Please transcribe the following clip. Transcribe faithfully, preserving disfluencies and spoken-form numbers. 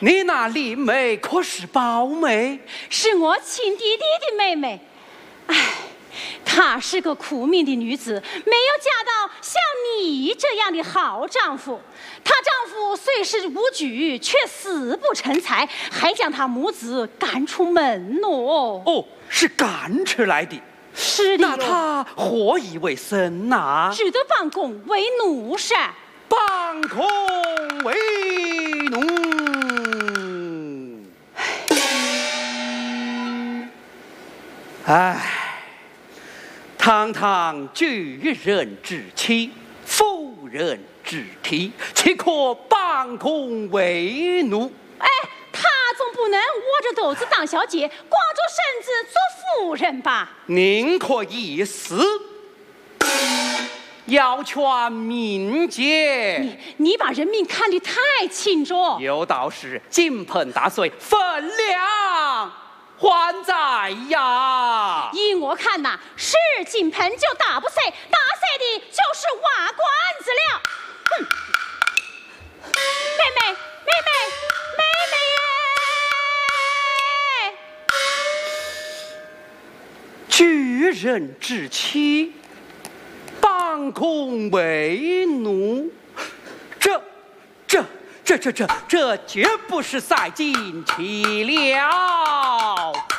你那丽妹可是宝妹？ 是我亲弟弟的妹妹。哎，她是个苦命的女子，没有嫁到像你这样的好丈夫。她丈夫虽是无举，却死不成才，还将她母子赶出门喽。 哦，是赶出来的。 是的。 那他何以为生呐？ 只得帮公为奴噻。 帮公为奴。唉，堂堂举人之妻，妇人之体，岂可帮公为奴？ 哎，她总不能窝着肚子当小姐，光着身子做妇人吧？ 宁可一死，要劝民间。 你你把人命看得太轻着。 有道是金盆打碎，分量还在呀。 依我看呐，是金盆就打不碎，打碎的就是瓦罐子了。哼！妹妹，妹妹，妹妹耶！ 举人之妻，帮公为奴，这、这、这、这、这、这绝不是赛金奇了。